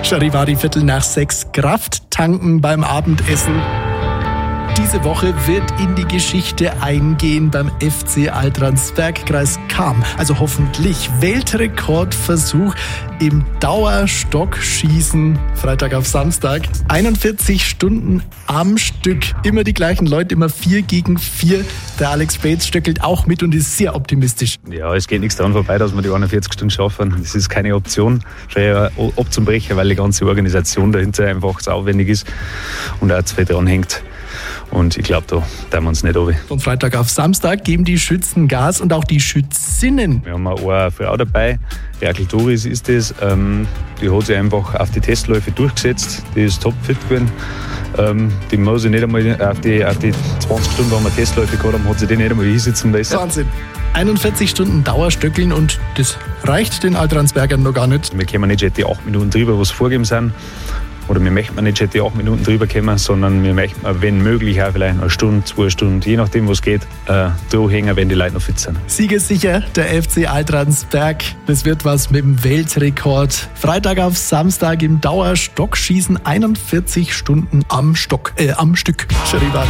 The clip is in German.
Charivari 5:45, Kraft tanken beim Abendessen. Diese Woche wird in die Geschichte eingehen beim FC Altransberg. Kreis Cham. Also hoffentlich Weltrekordversuch im Dauerstockschießen. Freitag auf Samstag. 41 Stunden am Stück. Immer die gleichen Leute, immer 4 gegen 4. Der Alex Bates stöckelt auch mit und ist sehr optimistisch. Ja, es geht nichts daran vorbei, dass wir die 41 Stunden schaffen. Das ist keine Option, schwer abzubrechen, weil die ganze Organisation dahinter einfach zu aufwendig ist und auch zu viel dran hängt. Und ich glaube, da tun wir uns nicht runter. Von Freitag auf Samstag geben die Schützen Gas und auch die Schützinnen. Wir haben eine Frau dabei, Rakel Doris ist das. Die hat sich einfach auf die Testläufe durchgesetzt. Die ist topfit geworden. Die muss sich nicht einmal auf die 20 Stunden, wo wir Testläufe gehabt haben, hat sie die nicht einmal hinsitzen müssen. Wahnsinn. 41 Stunden Dauerstöckeln und das reicht den Altransbergern noch gar nicht. Wir kommen nicht die 8 Minuten drüber, was vorgegeben sind. Oder wir möchten nicht die 8 Minuten drüber kommen, sondern wir möchten, wenn möglich, auch vielleicht eine Stunde, 2 Stunden, je nachdem, was geht, dranhängen, wenn die Leute noch fit sind. Siegessicher, der FC Altransberg. Das wird was mit dem Weltrekord. Freitag auf Samstag im Dauerstockschießen 41 Stunden am Stück. Charivari.